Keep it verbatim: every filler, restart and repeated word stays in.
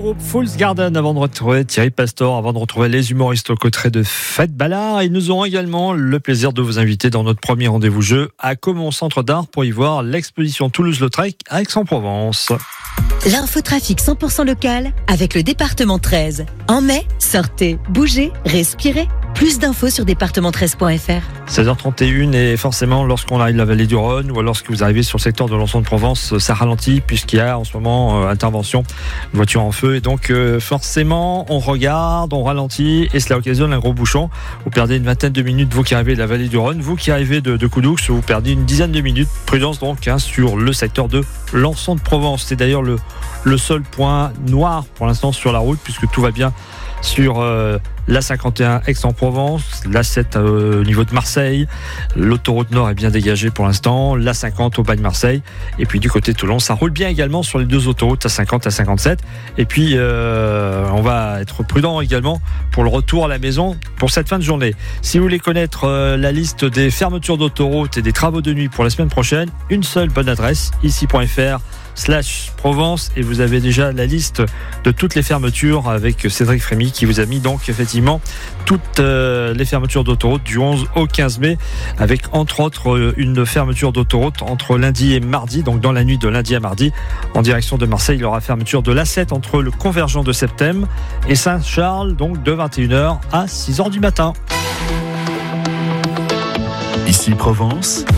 groupe Fool's Garden avant de retrouver Thierry Pastor, avant de retrouver les humoristes aux côtés de Fête Ballard. Et nous aurons également le plaisir de vous inviter dans notre premier rendez-vous jeu à Caumont Centre d'Art pour y voir l'exposition Toulouse-Lautrec à Aix-en-Provence. L'infotrafic cent pour cent local avec le département treize. En mai, sortez, bougez, respirez. Plus d'infos sur département treize point f r. seize heures trente et une et forcément lorsqu'on arrive de la vallée du Rhône ou lorsque vous arrivez sur le secteur de l'Anson-de-Provence, ça ralentit puisqu'il y a en ce moment euh, intervention de voiture en feu et donc euh, forcément on regarde, on ralentit et cela occasionne un gros bouchon. Vous perdez une vingtaine de minutes, vous qui arrivez de la vallée du Rhône, vous qui arrivez de, de Coudoux, vous perdez une dizaine de minutes. Prudence donc hein, sur le secteur de l'Anson-de-Provence. C'est d'ailleurs le, le seul point noir pour l'instant sur la route puisque tout va bien sur euh, l'A cinquante et un Aix-en-Provence, l'A sept euh, au niveau de Marseille, l'autoroute Nord est bien dégagée pour l'instant, l'A cinquante au bas de Marseille, et puis du côté de Toulon, ça roule bien également sur les deux autoroutes A cinquante et A cinquante-sept, et puis euh, on va être prudent également pour le retour à la maison pour cette fin de journée. Si vous voulez connaître euh, la liste des fermetures d'autoroutes et des travaux de nuit pour la semaine prochaine, une seule bonne adresse, ici.fr slash Provence, et vous avez déjà la liste de toutes les fermetures avec Cédric Frémy qui vous a mis donc effectivement toutes euh, les fermetures d'autoroute du onze au quinze mai, avec entre autres euh, une fermeture d'autoroute entre lundi et mardi, donc dans la nuit de lundi à mardi en direction de Marseille. Il y aura fermeture de l'A sept entre le convergent de Septem et Saint-Charles, donc de vingt et une heures à six heures du matin. Ici Provence.